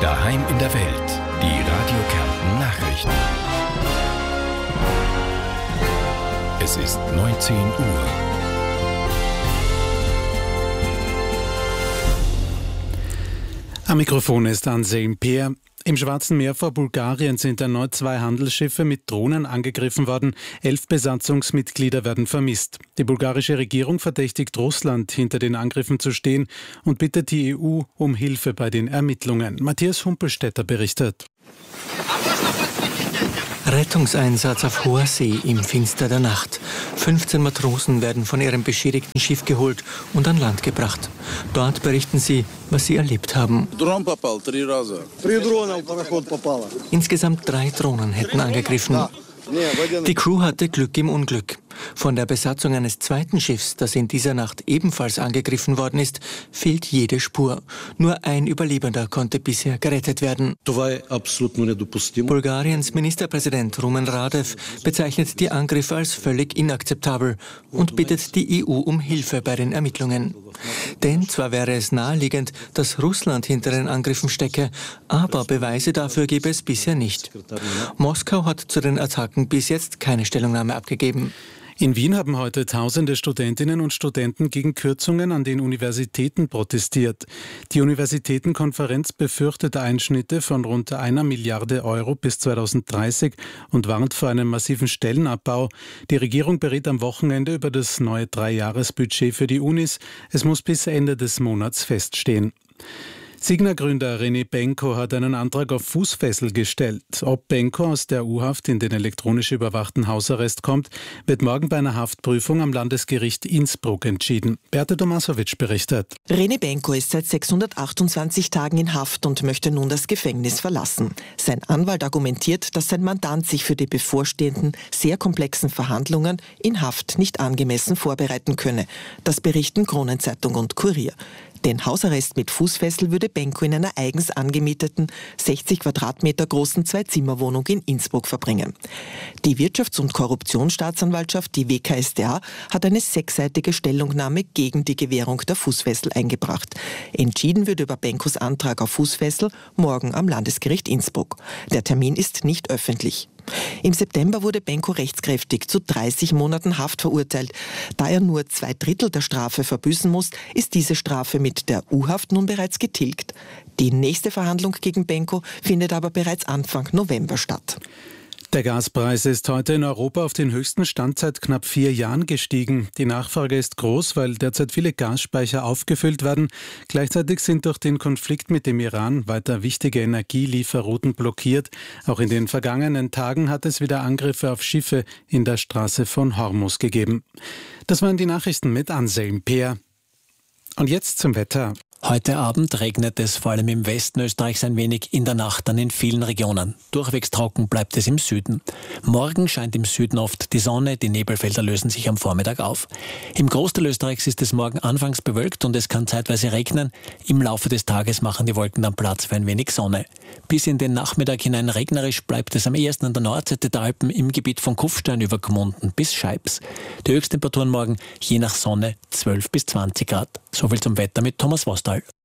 Daheim in der Welt. Die Radio Kärnten Nachrichten. Es ist 19 Uhr. Am Mikrofon ist Anselm Peer. Im Schwarzen Meer vor Bulgarien sind erneut 2 Handelsschiffe mit Drohnen angegriffen worden. 11 Besatzungsmitglieder werden vermisst. Die bulgarische Regierung verdächtigt Russland, hinter den Angriffen zu stehen und bittet die EU um Hilfe bei den Ermittlungen. Matthias Humpelstädter berichtet. Rettungseinsatz auf hoher See im Finster der Nacht. 15 Matrosen werden von ihrem beschädigten Schiff geholt und an Land gebracht. Dort berichten sie, was sie erlebt haben. Insgesamt 3 Drohnen hätten angegriffen. Die Crew hatte Glück im Unglück. Von der Besatzung eines zweiten Schiffs, das in dieser Nacht ebenfalls angegriffen worden ist, fehlt jede Spur. Nur ein Überlebender konnte bisher gerettet werden. Bulgariens Ministerpräsident Rumen Radev bezeichnet die Angriffe als völlig inakzeptabel und bittet die EU um Hilfe bei den Ermittlungen. Denn zwar wäre es naheliegend, dass Russland hinter den Angriffen stecke, aber Beweise dafür gebe es bisher nicht. Moskau hat zu den Attacken bis jetzt keine Stellungnahme abgegeben. In Wien haben heute tausende Studentinnen und Studenten gegen Kürzungen an den Universitäten protestiert. Die Universitätenkonferenz befürchtet Einschnitte von rund 1 Milliarde Euro bis 2030 und warnt vor einem massiven Stellenabbau. Die Regierung berät am Wochenende über das neue 3-Jahres-Budget für die Unis. Es muss bis Ende des Monats feststehen. Signa-Gründer René Benko hat einen Antrag auf Fußfessel gestellt. Ob Benko aus der U-Haft in den elektronisch überwachten Hausarrest kommt, wird morgen bei einer Haftprüfung am Landesgericht Innsbruck entschieden. Beate Tomasowitsch berichtet. René Benko ist seit 628 Tagen in Haft und möchte nun das Gefängnis verlassen. Sein Anwalt argumentiert, dass sein Mandant sich für die bevorstehenden, sehr komplexen Verhandlungen in Haft nicht angemessen vorbereiten könne. Das berichten Kronenzeitung und Kurier. Den Hausarrest mit Fußfessel würde Benko in einer eigens angemieteten, 60 Quadratmeter großen 2-Zimmer-Wohnung in Innsbruck verbringen. Die Wirtschafts- und Korruptionsstaatsanwaltschaft, die WKStA, hat eine 6-seitige Stellungnahme gegen die Gewährung der Fußfessel eingebracht. Entschieden wird über Benkos Antrag auf Fußfessel morgen am Landesgericht Innsbruck. Der Termin ist nicht öffentlich. Im September wurde Benko rechtskräftig zu 30 Monaten Haft verurteilt. Da er nur 2/3 der Strafe verbüßen muss, ist diese Strafe mit der U-Haft nun bereits getilgt. Die nächste Verhandlung gegen Benko findet aber bereits Anfang November statt. Der Gaspreis ist heute in Europa auf den höchsten Stand seit knapp 4 Jahren gestiegen. Die Nachfrage ist groß, weil derzeit viele Gasspeicher aufgefüllt werden. Gleichzeitig sind durch den Konflikt mit dem Iran weiter wichtige Energielieferrouten blockiert. Auch in den vergangenen Tagen hat es wieder Angriffe auf Schiffe in der Straße von Hormuz gegeben. Das waren die Nachrichten mit Anselm Peer. Und jetzt zum Wetter. Heute Abend regnet es vor allem im Westen Österreichs ein wenig, in der Nacht dann in vielen Regionen. Durchwegs trocken bleibt es im Süden. Morgen scheint im Süden oft die Sonne, die Nebelfelder lösen sich am Vormittag auf. Im Großteil Österreichs ist es morgen anfangs bewölkt und es kann zeitweise regnen. Im Laufe des Tages machen die Wolken dann Platz für ein wenig Sonne. Bis in den Nachmittag hinein regnerisch bleibt es am ehesten an der Nordseite der Alpen im Gebiet von Kufstein über Gmunden bis Scheibbs. Die Höchsttemperaturen morgen je nach Sonne 12 bis 20 Grad. Soviel zum Wetter mit Thomas Vostal.